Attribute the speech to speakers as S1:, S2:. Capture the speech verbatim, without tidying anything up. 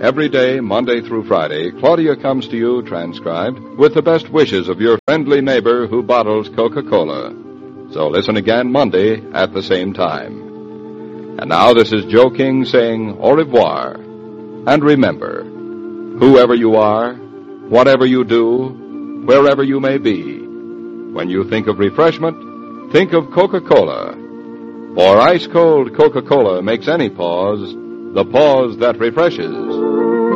S1: Every day, Monday through Friday, Claudia comes to you, transcribed, with the best wishes of your friendly neighbor who bottles Coca-Cola. So listen again Monday at the same time. And now this is Joe King saying au revoir. And remember, whoever you are, whatever you do, wherever you may be, when you think of refreshment, think of Coca-Cola. For ice-cold Coca-Cola makes any pause the pause that refreshes.